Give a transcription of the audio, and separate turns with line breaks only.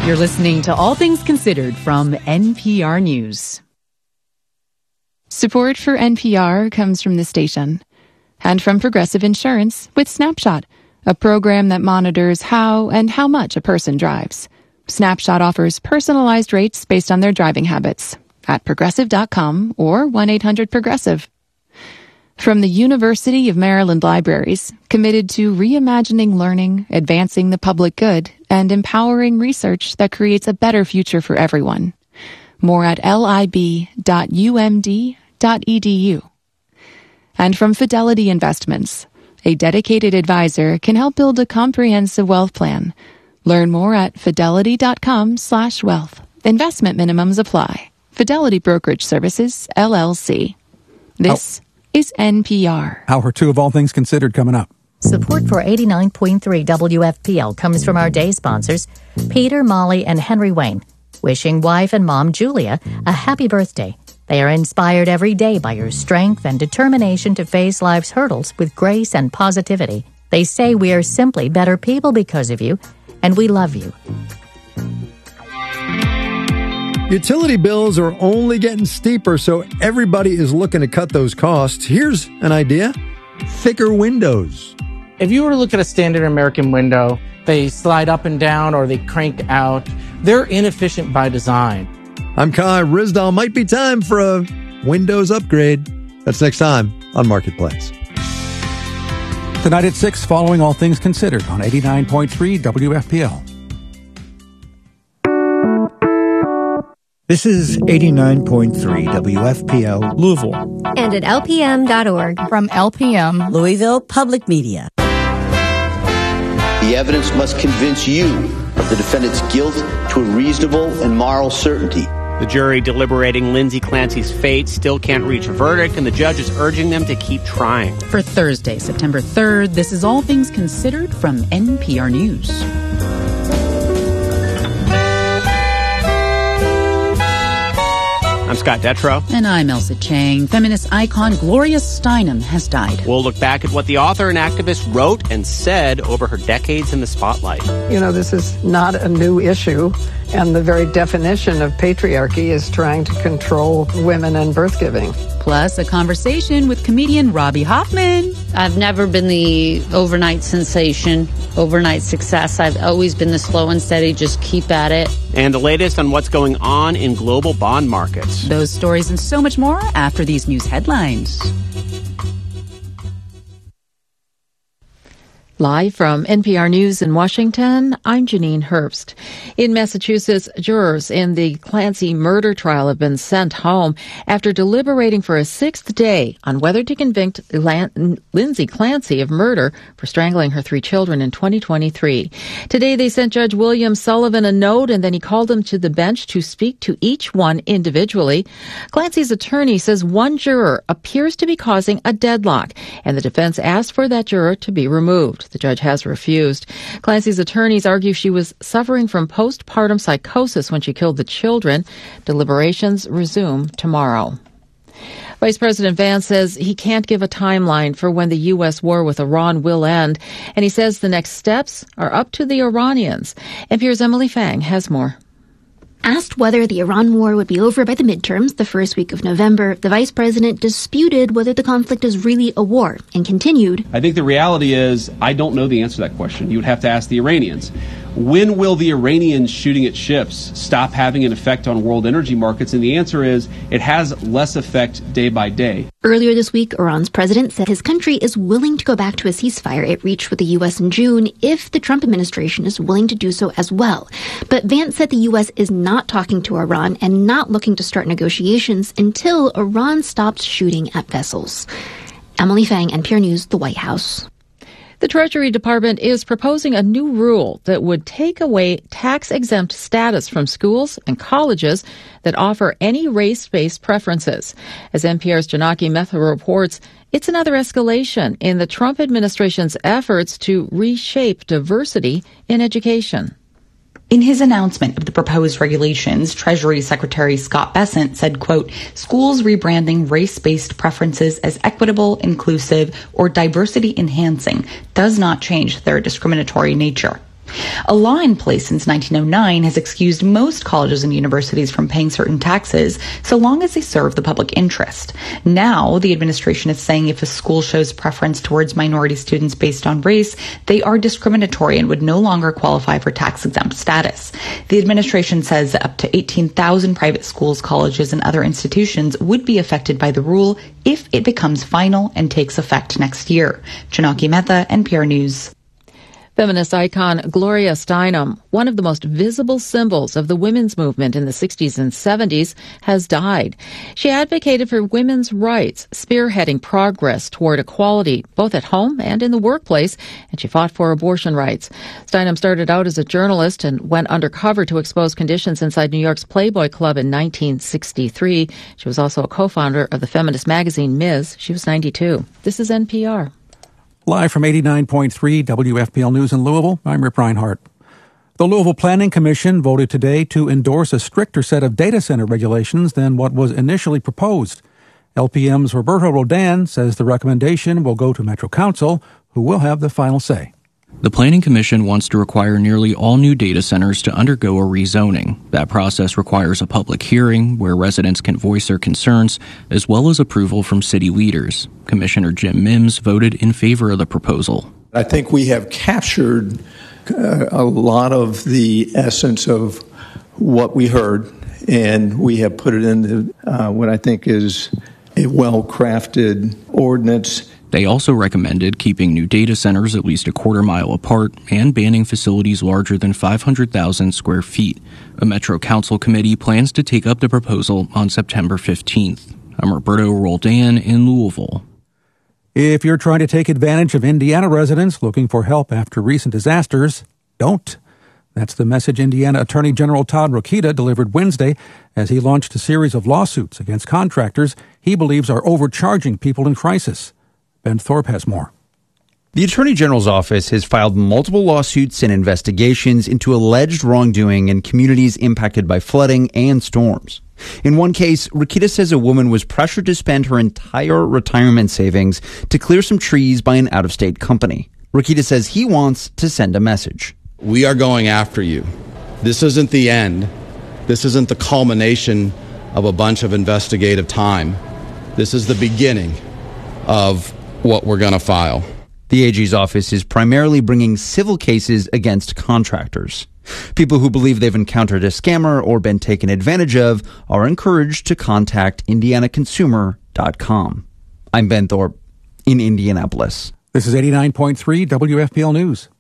You're listening to All Things Considered from NPR News.
Support for NPR comes from the station and from Progressive Insurance with Snapshot, a program that monitors how and how much a person drives. Snapshot offers personalized rates based on their driving habits at progressive.com or 1-800-PROGRESSIVE. From the University of Maryland Libraries, committed to reimagining learning, advancing the public good, and empowering research that creates a better future for everyone. More at lib.umd.edu. And from Fidelity Investments, a dedicated advisor can help build a comprehensive wealth plan. Learn more at fidelity.com/wealth. Investment minimums apply. Fidelity Brokerage Services, LLC. This is NPR.
Hour 2 of All Things Considered coming up.
Support for 89.3 WFPL comes from our day sponsors, Peter, Molly, and Henry Wayne, wishing wife and mom Julia a happy birthday. They are inspired every day by your strength and determination to face life's hurdles with grace and positivity. They say we are simply better people because of you, and we love you.
Utility bills are only getting steeper, so everybody is looking to cut those costs. Here's an idea: thicker windows.
If you were to look at a standard American window, they slide up and down or they crank out. They're inefficient by design.
I'm Kai Rizdal. Might be time for a Windows upgrade. That's next time on Marketplace.
Tonight at 6, following All Things Considered on 89.3 WFPL.
This is 89.3 WFPL Louisville.
And at LPM.org.
From LPM
Louisville Public Media.
The evidence must convince you of the defendant's guilt to a reasonable and moral certainty.
The jury deliberating Lindsay Clancy's fate still can't reach a verdict, and the judge is urging them to keep trying.
For Thursday, September 3rd, this is All Things Considered from NPR News.
I'm Scott Detrow.
And I'm Elsa Chang. Feminist icon Gloria Steinem has died.
We'll look back at what the author and activist wrote and said over her decades in the spotlight.
You know, this is not a new issue, and the very definition of patriarchy is trying to control women and birth giving.
Plus, a conversation with comedian Robbie Hoffman.
I've never been the overnight sensation, overnight success. I've always been the slow and steady, just keep at it.
And the latest on what's going on in global bond markets.
Those stories and so much more after these news headlines.
Live from NPR News in Washington, I'm Janine Herbst. In Massachusetts, jurors in the Clancy murder trial have been sent home after deliberating for a sixth day on whether to convict Lindsay Clancy of murder for strangling her 3 children in 2023. Today, they sent Judge William Sullivan a note, and then he called them to the bench to speak to each one individually. Clancy's attorney says one juror appears to be causing a deadlock, and the defense asked for that juror to be removed. The judge has refused. Clancy's attorneys argue she was suffering from postpartum psychosis when she killed the children. Deliberations resume tomorrow. Vice President Vance says he can't give a timeline for when the U.S. war with Iran will end, and he says the next steps are up to the Iranians. NPR's Emily Fang has more.
Asked whether the Iran war would be over by the midterms the first week of November, the vice president disputed whether the conflict is really a war and continued.
I think the reality is I don't know the answer to that question. You would have to ask the Iranians. When will the Iranians shooting at ships stop having an effect on world energy markets? And the answer is it has less effect day by day.
Earlier this week, Iran's president said his country is willing to go back to a ceasefire it reached with the U.S. in June if the Trump administration is willing to do so as well. But Vance said the U.S. is not talking to Iran and not looking to start negotiations until Iran stops shooting at vessels. Emily Fang, NPR News, the White House.
The Treasury Department is proposing a new rule that would take away tax-exempt status from schools and colleges that offer any race-based preferences. As NPR's Janaki Mehta reports, it's another escalation in the Trump administration's efforts to reshape diversity in education.
In his announcement of the proposed regulations, Treasury Secretary Scott Bessent said, quote, schools rebranding race-based preferences as equitable, inclusive, or diversity-enhancing does not change their discriminatory nature. A law in place since 1909 has excused most colleges and universities from paying certain taxes so long as they serve the public interest. Now, the administration is saying if a school shows preference towards minority students based on race, they are discriminatory and would no longer qualify for tax-exempt status. The administration says that up to 18,000 private schools, colleges, and other institutions would be affected by the rule if it becomes final and takes effect next year. Janaki Mehta, NPR News.
Feminist icon Gloria Steinem, one of the most visible symbols of the women's movement in the 60s and 70s, has died. She advocated for women's rights, spearheading progress toward equality, both at home and in the workplace, and she fought for abortion rights. Steinem started out as a journalist and went undercover to expose conditions inside New York's Playboy Club in 1963. She was also a co-founder of the feminist magazine Ms. She was 92. This is NPR.
Live from 89.3 WFPL News in Louisville, I'm Rip Reinhardt. The Louisville Planning Commission voted today to endorse a stricter set of data center regulations than what was initially proposed. LPM's Roberto Rodan says the recommendation will go to Metro Council, who will have the final say.
The Planning Commission wants to require nearly all new data centers to undergo a rezoning. That process requires a public hearing where residents can voice their concerns, as well as approval from city leaders. Commissioner Jim Mims voted in favor of the proposal.
I think we have captured a lot of the essence of what we heard, and we have put it into what I think is a well-crafted ordinance.
They also recommended keeping new data centers at least a quarter-mile apart and banning facilities larger than 500,000 square feet. A Metro Council committee plans to take up the proposal on September 15th. I'm Roberto Roldan in Louisville.
If you're trying to take advantage of Indiana residents looking for help after recent disasters, don't. That's the message Indiana Attorney General Todd Rokita delivered Wednesday as he launched a series of lawsuits against contractors he believes are overcharging people in crisis. Ben Thorpe has more.
The Attorney General's office has filed multiple lawsuits and investigations into alleged wrongdoing in communities impacted by flooding and storms. In one case, Rokita says a woman was pressured to spend her entire retirement savings to clear some trees by an out-of-state company. Rokita says he wants to send a message.
We are going after you. This isn't the end. This isn't the culmination of a bunch of investigative time. This is the beginning of what we're going to file.
The AG's office is primarily bringing civil cases against contractors. People who believe they've encountered a scammer or been taken advantage of are encouraged to contact IndianaConsumer.com. I'm Ben Thorpe in Indianapolis.
This is 89.3 WFPL News.